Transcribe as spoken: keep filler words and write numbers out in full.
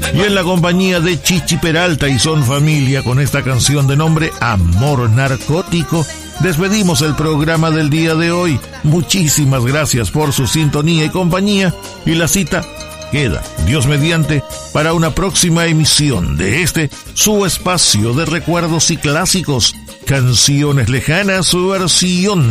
Y en la compañía de Chichi Peralta y Son Familia, con esta canción de nombre Amor Narcótico, despedimos el programa del día de hoy. Muchísimas gracias por su sintonía y compañía, y la cita queda, Dios mediante, para una próxima emisión de este, su espacio de recuerdos y clásicos, Canciones Lejanas, su versión